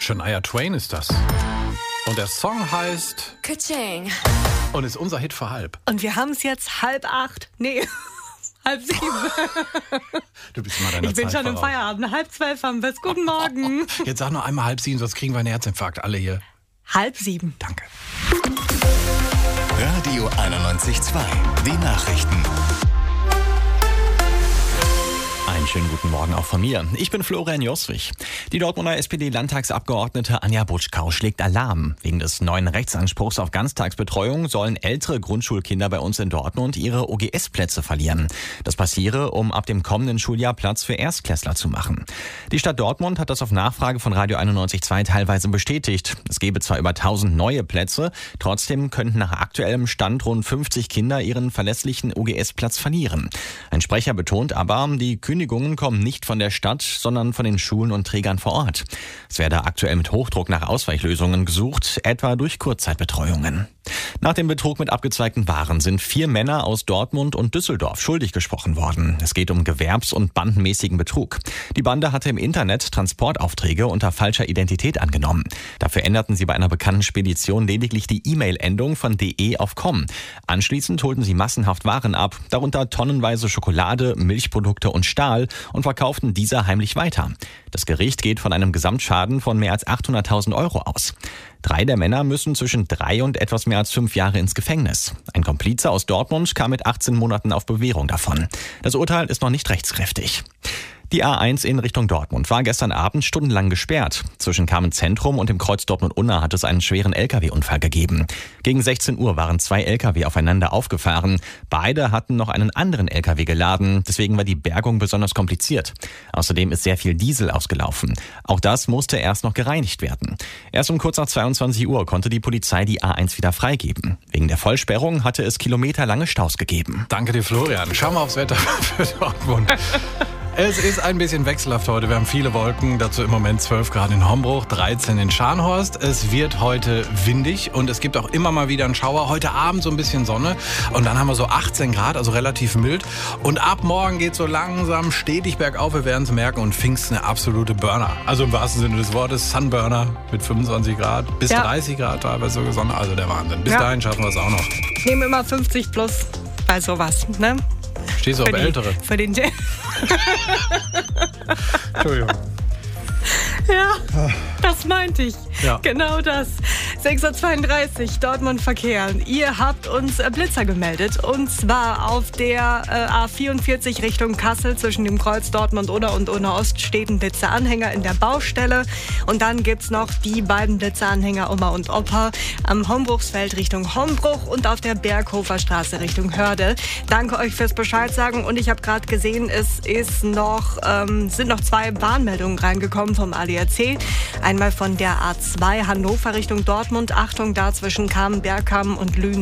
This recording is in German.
Shania Twain ist das. Und der Song heißt Ka-ching. und ist unser Hit für halb. Und wir haben es jetzt 7:30. Nee, 6:30. Du bist mal deiner Ich bin Zeit schon im voraus. Feierabend. 11:30 haben wir es. Guten Morgen. Jetzt sag noch einmal 6:30, sonst kriegen wir einen Herzinfarkt. Alle hier. 6:30. Danke. Radio 91.2. Die Nachrichten. Einen schönen guten Morgen auch von mir. Ich bin Florian Joswig. Die Dortmunder SPD-Landtagsabgeordnete Anja Butschkau schlägt Alarm. Wegen des neuen Rechtsanspruchs auf Ganztagsbetreuung sollen ältere Grundschulkinder bei uns in Dortmund ihre OGS-Plätze verlieren. Das passiere, um ab dem kommenden Schuljahr Platz für Erstklässler zu machen. Die Stadt Dortmund hat das auf Nachfrage von Radio 91.2 teilweise bestätigt. Es gebe zwar über 1000 neue Plätze, trotzdem könnten nach aktuellem Stand rund 50 Kinder ihren verlässlichen OGS-Platz verlieren. Ein Sprecher betont aber, die Kündigungen kommen nicht von der Stadt, sondern von den Schulen und Trägern vor Ort. Es werde aktuell mit Hochdruck nach Ausweichlösungen gesucht, etwa durch Kurzzeitbetreuungen. Nach dem Betrug mit abgezweigten Waren sind 4 Männer aus Dortmund und Düsseldorf schuldig gesprochen worden. Es geht um gewerbs- und bandenmäßigen Betrug. Die Bande hatte im Internet Transportaufträge unter falscher Identität angenommen. Dafür änderten sie bei einer bekannten Spedition lediglich die E-Mail-Endung von .de auf .com. Anschließend holten sie massenhaft Waren ab, darunter tonnenweise Schokolade, Milchprodukte und Stahl, und verkauften diese heimlich weiter. Das Gericht geht von einem Gesamtschaden von mehr als 800.000 Euro aus. 3 der Männer müssen zwischen 3 und etwas mehr als 5 Jahre ins Gefängnis. Ein Komplize aus Dortmund kam mit 18 Monaten auf Bewährung davon. Das Urteil ist noch nicht rechtskräftig. Die A1 in Richtung Dortmund war gestern Abend stundenlang gesperrt. Zwischen Kamenz-Zentrum und dem Kreuz Dortmund-Unna hat es einen schweren Lkw-Unfall gegeben. Gegen 16 Uhr waren 2 Lkw aufeinander aufgefahren. Beide hatten noch einen anderen Lkw geladen, deswegen war die Bergung besonders kompliziert. Außerdem ist sehr viel Diesel ausgelaufen. Auch das musste erst noch gereinigt werden. Erst um kurz nach 22 Uhr konnte die Polizei die A1 wieder freigeben. Wegen der Vollsperrung hatte es kilometerlange Staus gegeben. Danke dir, Florian. Schau mal aufs Wetter für Dortmund. Es ist ein bisschen wechselhaft heute. Wir haben viele Wolken, dazu im Moment 12 Grad in Hombruch, 13 in Scharnhorst. Es wird heute windig und es gibt auch immer mal wieder einen Schauer. Heute Abend so ein bisschen Sonne und dann haben wir so 18 Grad, also relativ mild. Und ab morgen geht es so langsam stetig bergauf. Wir werden es merken und Pfingsten eine absolute Burner. Also im wahrsten Sinne des Wortes Sunburner mit 25 Grad bis 30 Grad teilweise sogar Sonne. Also der Wahnsinn. Bis dahin schaffen wir es auch noch. Nehmen immer 50 plus bei sowas, ne? Stehst du auf Ältere? Für den Entschuldigung. Ja, das meinte ich. Ja. Genau das. 6:32 Uhr, Dortmund Verkehr. Ihr habt uns Blitzer gemeldet. Und zwar auf der A44 Richtung Kassel zwischen dem Kreuz Dortmund-Unna und Unna-Ost steht ein Blitzeranhänger in der Baustelle. Und dann gibt's noch die beiden Blitzeranhänger Oma und Opa am Hombruchsfeld Richtung Hombruch und auf der Berghofer Straße Richtung Hörde. Danke euch fürs Bescheid sagen. Und ich habe gerade gesehen, es ist sind noch 2 Warnmeldungen reingekommen vom ADAC. Einmal von der A2 Hannover Richtung Dortmund. Achtung, da zwischen Bergkamen und Lünen